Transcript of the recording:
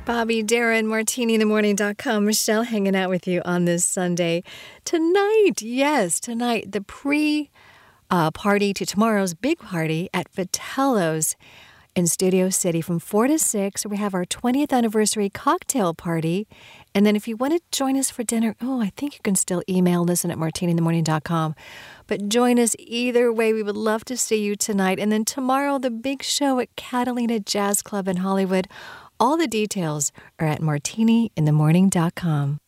Bobby, Darren, MartiniInTheMorning.com. Michelle hanging out with you on this Sunday. Tonight, the pre-party to tomorrow's big party at Vitello's in Studio City from 4 to 6. We have our 20th anniversary cocktail party. And then if you want to join us for dinner, I think you can still email listen@martiniinthemorning.com. But join us either way. We would love to see you tonight. And then tomorrow, the big show at Catalina Jazz Club in Hollywood. All the details are at martiniinthemorning.com.